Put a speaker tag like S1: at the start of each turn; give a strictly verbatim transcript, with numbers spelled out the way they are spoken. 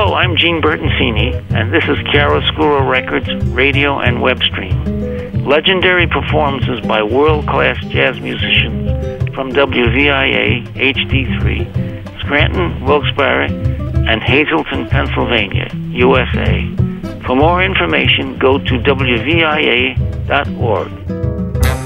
S1: Hello, I'm Gene Bertoncini, and this is Chiaroscuro Records radio and web stream. Legendary performances by world-class jazz musicians from W V I A H D three, Scranton, Wilkes-Barre, and Hazleton, Pennsylvania, U S A. For more information, go to W V I A dot org.